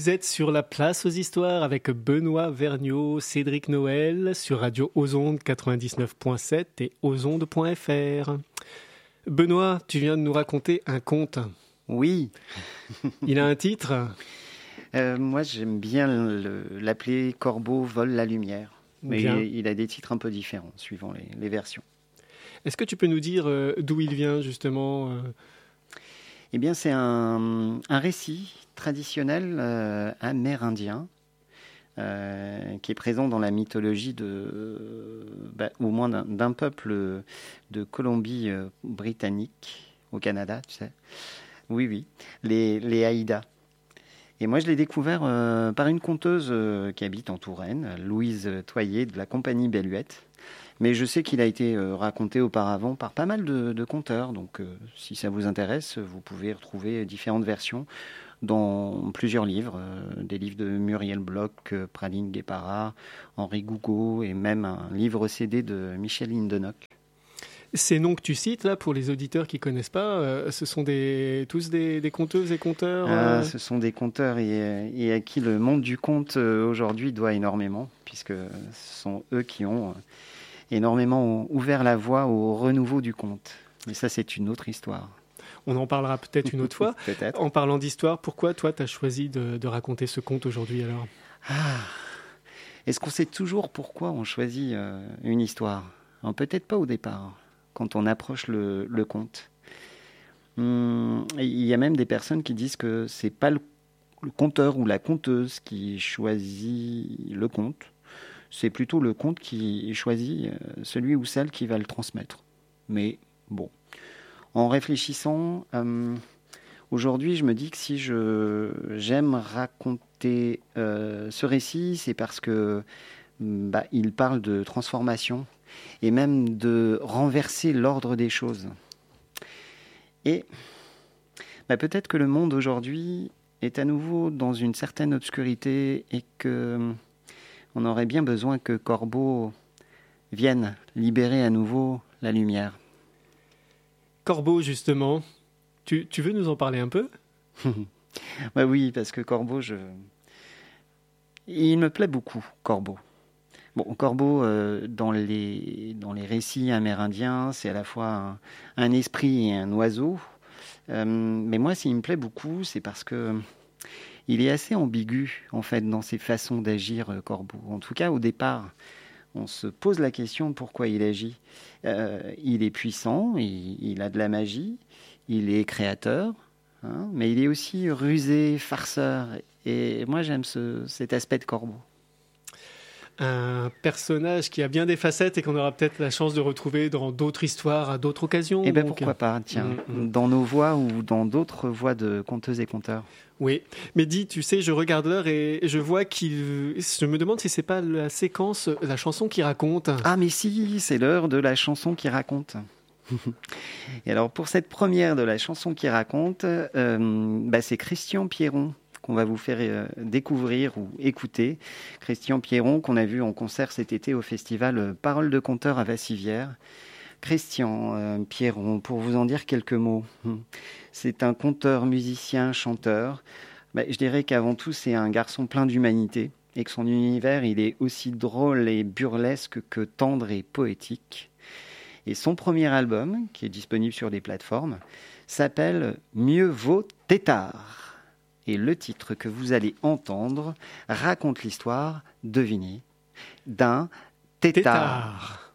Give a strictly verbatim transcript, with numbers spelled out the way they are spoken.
Vous êtes sur la place aux histoires avec Benoît Vergniaud, Cédric Noël sur Radio Ozonde quatre-vingt-dix-neuf point sept et ozonde point f r. Benoît, tu viens de nous raconter un conte. Oui. Il a un titre ? euh, Moi, j'aime bien le, l'appeler « Corbeau vole la lumière ». Mais il, il a des titres un peu différents suivant les, les versions. Est-ce que tu peux nous dire euh, d'où il vient justement euh... Eh bien, c'est un, un récit traditionnel euh, amérindien euh, qui est présent dans la mythologie de, bah, au moins d'un, d'un peuple de Colombie-Britannique, au Canada, tu sais. Oui, oui, les, les Aïdas. Et moi, je l'ai découvert euh, par une conteuse euh, qui habite en Touraine, Louise Toyer, de la compagnie Belluette. Mais je sais qu'il a été euh, raconté auparavant par pas mal de, de conteurs. Donc, euh, si ça vous intéresse, vous pouvez retrouver différentes versions dans plusieurs livres. Euh, des livres de Muriel Bloch, euh, Praline Guépara, Henri Gougaud et même un livre C D de Michel Hindenock. Ces noms que tu cites, là, pour les auditeurs qui ne connaissent pas, euh, ce sont des, tous des, des conteuses et conteurs euh... ah, Ce sont des conteurs et, et à qui le monde du conte euh, aujourd'hui doit énormément, puisque ce sont eux qui ont... Euh, énormément ouvert la voie au renouveau du conte. Mais ça, c'est une autre histoire. On en parlera peut-être une autre fois. Peut-être. En parlant d'histoire, pourquoi toi, tu as choisi de, de raconter ce conte aujourd'hui alors ? Ah, est-ce qu'on sait toujours pourquoi on choisit euh, une histoire ? Alors, peut-être pas au départ, quand on approche le, le conte. Hum, il y a même des personnes qui disent que c'est pas le, le conteur ou la conteuse qui choisit le conte. C'est plutôt le conte qui choisit celui ou celle qui va le transmettre. Mais bon, en réfléchissant, euh, aujourd'hui, je me dis que si je, j'aime raconter euh, ce récit, c'est parce que bah, il parle de transformation et même de renverser l'ordre des choses. Et bah, peut-être que le monde aujourd'hui est à nouveau dans une certaine obscurité et que on aurait bien besoin que Corbeau vienne libérer à nouveau la lumière. Corbeau, justement, tu, tu veux nous en parler un peu ? Bah oui, parce que Corbeau, je... il me plaît beaucoup, Corbeau. Bon, Corbeau, euh, dans, les, dans les récits amérindiens, c'est à la fois un, un esprit et un oiseau. Euh, mais moi, s'il me plaît beaucoup, c'est parce que il est assez ambigu, en fait, dans ses façons d'agir, euh, Corbeau. En tout cas, au départ, on se pose la question de pourquoi il agit. Euh, il est puissant, il, il a de la magie, il est créateur, hein, mais il est aussi rusé, farceur. Et moi, j'aime ce, cet aspect de Corbeau. Un personnage qui a bien des facettes et qu'on aura peut-être la chance de retrouver dans d'autres histoires, à d'autres occasions. Eh bien, pourquoi pas, tiens, mmh. dans nos voix ou dans d'autres voix de conteuses et conteurs. Oui, mais dis, tu sais, je regarde l'heure et je vois qu'il... Je me demande si c'est pas la séquence, la chanson qui raconte. Ah, mais si, c'est l'heure de la chanson qui raconte. Et alors, pour cette première de la chanson qui raconte, euh, bah, c'est Christian Pierron qu'on va vous faire euh, découvrir ou écouter. Christian Pierron, qu'on a vu en concert cet été au festival Paroles de Conteur à Vassivière. Christian euh, Pierron, pour vous en dire quelques mots, c'est un conteur, musicien, chanteur. Bah, je dirais qu'avant tout, c'est un garçon plein d'humanité et que son univers, il est aussi drôle et burlesque que tendre et poétique. Et son premier album, qui est disponible sur des plateformes, s'appelle « Mieux vaut tétard ». Et le titre que vous allez entendre raconte l'histoire, devinez, d'un tétard. tétard.